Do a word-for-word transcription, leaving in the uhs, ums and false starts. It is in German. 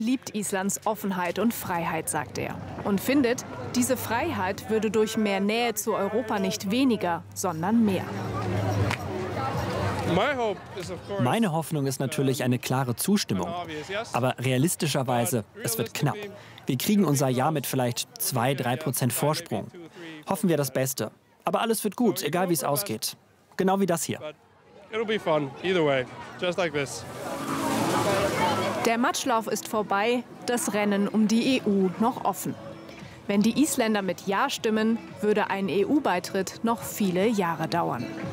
liebt Islands Offenheit und Freiheit, sagt er. Und findet, diese Freiheit würde durch mehr Nähe zu Europa nicht weniger, sondern mehr. Meine Hoffnung ist natürlich eine klare Zustimmung. Aber realistischerweise, es wird knapp. Wir kriegen unser Ja mit vielleicht zwei, drei Prozent Vorsprung. Hoffen wir das Beste. Aber alles wird gut, egal wie es ausgeht. Genau wie das hier. Der Matschlauf ist vorbei, das Rennen um die E U noch offen. Wenn die Isländer mit Ja stimmen, würde ein E U-Beitritt noch viele Jahre dauern.